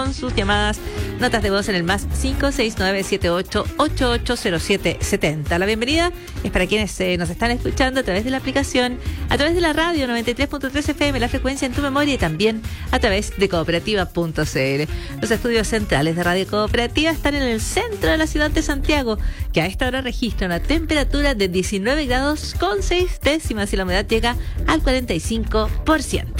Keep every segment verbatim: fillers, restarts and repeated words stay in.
con sus llamadas, notas de voz en el más cinco seis nueve siete ocho ocho ocho cero siete siete cero. La bienvenida es para quienes eh, nos están escuchando a través de la aplicación, a través de la radio noventa y tres punto tres F M, la frecuencia en tu memoria, y también a través de cooperativa punto c l. Los estudios centrales de Radio Cooperativa están en el centro de la ciudad de Santiago, que a esta hora registra una temperatura de diecinueve grados con seis décimas y la humedad llega al cuarenta y cinco por ciento.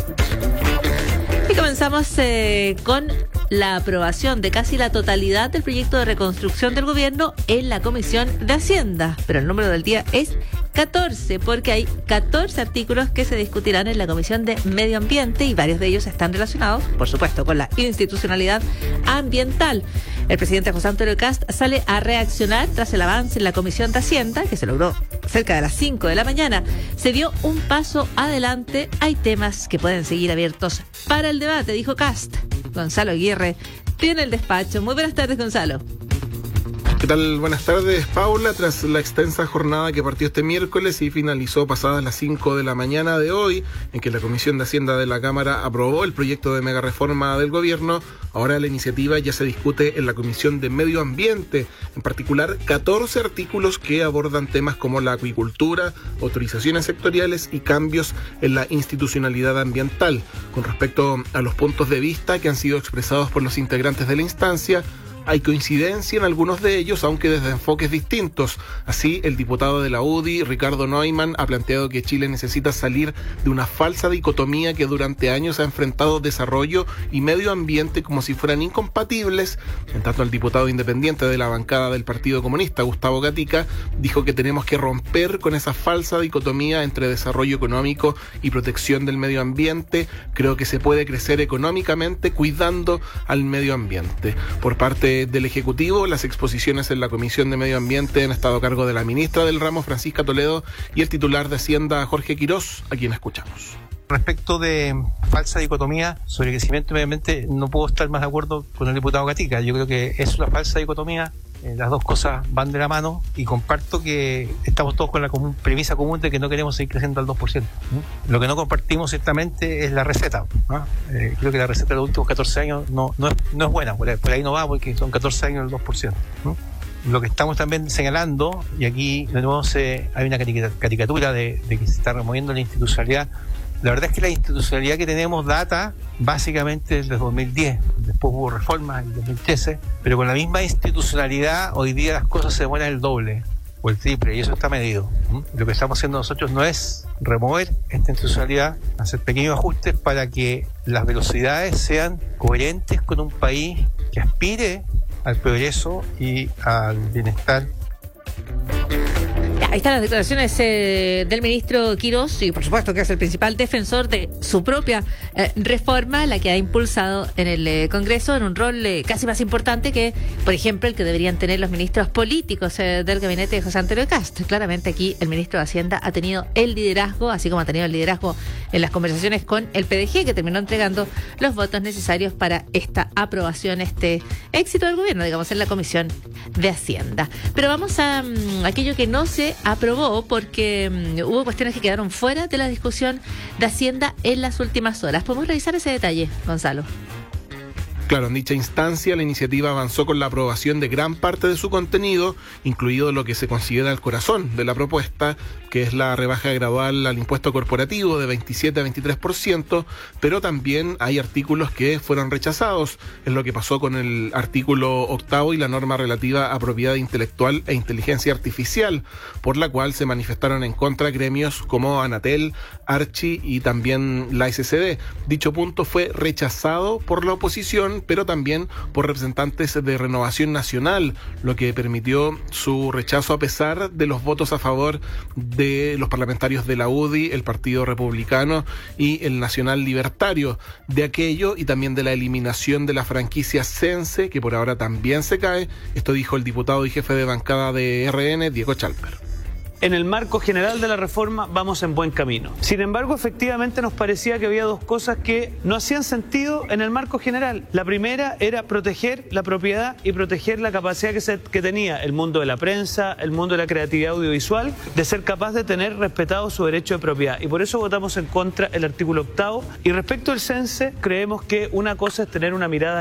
Y comenzamos eh, con la aprobación de casi la totalidad del proyecto de reconstrucción del gobierno en la Comisión de Hacienda. Pero el número del día es catorce, porque hay catorce artículos que se discutirán en la Comisión de Medio Ambiente y varios de ellos están relacionados, por supuesto, con la institucionalidad ambiental. El presidente José Antonio Kast sale a reaccionar tras el avance en la Comisión de Hacienda, que se logró cerca de las cinco de la mañana. Se dio un paso adelante. Hay temas que pueden seguir abiertos para el debate, dijo Kast. Gonzalo Aguirre tiene el despacho. Muy buenas tardes, Gonzalo. ¿Qué tal? Buenas tardes, Paula. Tras la extensa jornada que partió este miércoles y finalizó pasadas las cinco de la mañana de hoy, en que la Comisión de Hacienda de la Cámara aprobó el proyecto de mega reforma del gobierno, ahora la iniciativa ya se discute en la Comisión de Medio Ambiente, en particular catorce artículos que abordan temas como la acuicultura, autorizaciones sectoriales y cambios en la institucionalidad ambiental. Con respecto a los puntos de vista que han sido expresados por los integrantes de la instancia, hay coincidencia en algunos de ellos, aunque desde enfoques distintos. Así, el diputado de la U D I, Ricardo Neumann, ha planteado que Chile necesita salir de una falsa dicotomía que durante años ha enfrentado desarrollo y medio ambiente como si fueran incompatibles. En tanto, el diputado independiente de la bancada del Partido Comunista, Gustavo Gatica, dijo que tenemos que romper con esa falsa dicotomía entre desarrollo económico y protección del medio ambiente. Creo que se puede crecer económicamente cuidando al medio ambiente. Por parte del Ejecutivo, las exposiciones en la Comisión de Medio Ambiente han estado a cargo de la ministra del ramo, Francisca Toledo, y el titular de Hacienda, Jorge Quirós, a quien escuchamos. Respecto de falsa dicotomía sobre crecimiento y medio ambiente, no puedo estar más de acuerdo con el diputado Gatica. Yo creo que es una falsa dicotomía. Eh, las dos cosas van de la mano, y comparto que estamos todos con la común, premisa común de que no queremos seguir creciendo al dos por ciento. ¿Mm? Lo que no compartimos ciertamente es la receta. ¿Ah? Eh, creo que la receta de los últimos catorce años no, no, es, no es buena, por ahí, por ahí no va, porque son catorce años del dos por ciento. ¿Mm? Lo que estamos también señalando, y aquí de nuevo se, hay una caricatura de, de que se está removiendo la institucionalidad. La verdad es que la institucionalidad que tenemos data básicamente desde dos mil diez, después hubo reformas en dos mil trece, pero con la misma institucionalidad hoy día las cosas se demoran el doble o el triple, y eso está medido. ¿Mm? Lo que estamos haciendo nosotros no es remover esta institucionalidad, hacer pequeños ajustes para que las velocidades sean coherentes con un país que aspire al progreso y al bienestar. Ahí están las declaraciones eh, del ministro Quirós, y por supuesto que es el principal defensor de su propia eh, reforma, la que ha impulsado en el eh, Congreso, en un rol eh, casi más importante que, por ejemplo, el que deberían tener los ministros políticos eh, del gabinete de José Antonio Kast. Claramente aquí el ministro de Hacienda ha tenido el liderazgo, así como ha tenido el liderazgo en las conversaciones con el P D G, que terminó entregando los votos necesarios para esta aprobación, este éxito del gobierno, digamos, en la Comisión de Hacienda. Pero vamos a um, aquello que no se aprobó, porque um, hubo cuestiones que quedaron fuera de la discusión de Hacienda en las últimas horas. ¿Podemos revisar ese detalle, Gonzalo? Claro, en dicha instancia la iniciativa avanzó con la aprobación de gran parte de su contenido, incluido lo que se considera el corazón de la propuesta, que es la rebaja gradual al impuesto corporativo de veintisiete a veintitrés por ciento, pero también hay artículos que fueron rechazados. Es lo que pasó con el artículo octavo y la norma relativa a propiedad intelectual e inteligencia artificial, por la cual se manifestaron en contra gremios como Anatel, Archi y también la S C D. Dicho punto fue rechazado por la oposición, pero también por representantes de Renovación Nacional, lo que permitió su rechazo a pesar de los votos a favor de los parlamentarios de la U D I, el Partido Republicano y el Nacional Libertario. De aquello y también de la eliminación de la franquicia Sense, que por ahora también se cae. Esto dijo el diputado y jefe de bancada de R N, Diego Chalper. En el marco general de la reforma vamos en buen camino. Sin embargo, efectivamente nos parecía que había dos cosas que no hacían sentido en el marco general. La primera era proteger la propiedad y proteger la capacidad que, se, que tenía el mundo de la prensa, el mundo de la creatividad audiovisual, de ser capaz de tener respetado su derecho de propiedad. Y por eso votamos en contra el artículo octavo. Y respecto al Sense, creemos que una cosa es tener una mirada